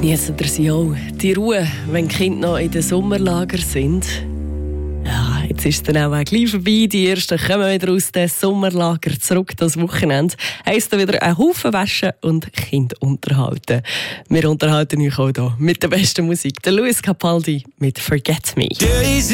Geniessen ihr sie auch, die Ruhe, wenn die Kinder noch in den Sommerlager sind? Ja, jetzt ist es dann auch gleich vorbei. Die Ersten kommen wieder aus dem Sommerlager zurück. Das Wochenende heisst dann wieder einen Haufen waschen und Kinder unterhalten. Wir unterhalten euch auch hier mit der besten Musik. Der Luis Capaldi mit «Forget Me».